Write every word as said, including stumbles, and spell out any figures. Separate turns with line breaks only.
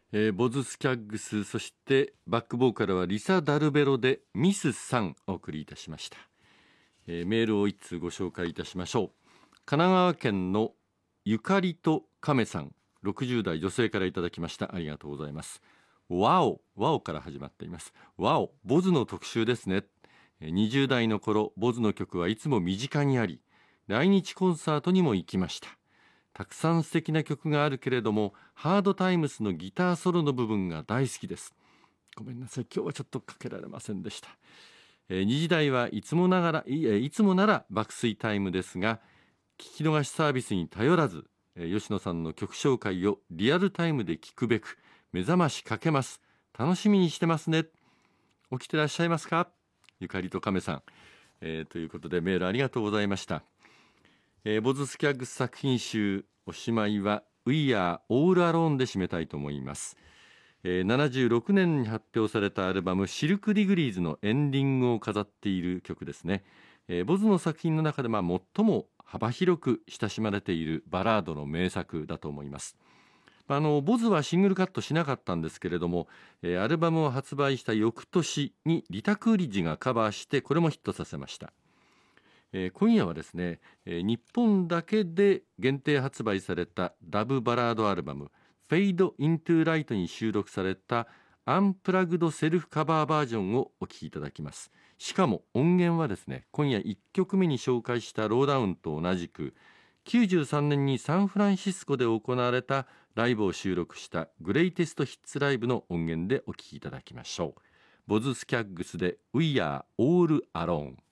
えー、ボズスキャッグス、そしてバックボーカルはリサ・ダルベロでミスさんお送りいたしました。えー、メールを一通ご紹介いたしましょう。神奈川県のゆかりと亀さん、ろくじゅう代女性からいただきました。ありがとうございます。ワオ、ワオから始まっています。ワオ、ボズの特集ですね。にじゅう代の頃、ボズの曲はいつも身近にあり、来日コンサートにも行きました。たくさん素敵な曲があるけれども、ハードタイムスのギターソロの部分が大好きです。ごめんなさい、今日はちょっとかけられませんでした。えー、にじ代はいつもながらい、えー、いつもなら爆睡タイムですが、聞き逃しサービスに頼らず、えー、吉野さんの曲紹介をリアルタイムで聞くべく目覚ましかけます。楽しみにしてますね。起きてらっしゃいますか？ゆかりと亀さん、えー、ということでメールありがとうございました。えー、ボズスキャッグス作品集、おしまいは We Are All Alone で締めたいと思います。えー、ななじゅうろくねんに発表されたアルバムシルク・ディグリーズのエンディングを飾っている曲ですね。えー、ボズの作品の中でまあ最も幅広く親しまれているバラードの名作だと思います。あのボズはシングルカットしなかったんですけれども、えー、アルバムを発売した翌年にリタ・クーリッジがカバーしてこれもヒットさせました。えー、今夜はですね、えー、日本だけで限定発売されたラブバラードアルバムフェイド・イントゥ・ライトに収録されたアンプラグドセルフカバーバージョンをお聴きいただきます。しかも音源はですね、今夜いっきょくめに紹介したローダウンと同じくきゅうじゅうさんねんにサンフランシスコで行われたライブを収録したグレイテストヒッツライブの音源でお聴きいただきましょう。ボズスキャッグスで We Are All Alone。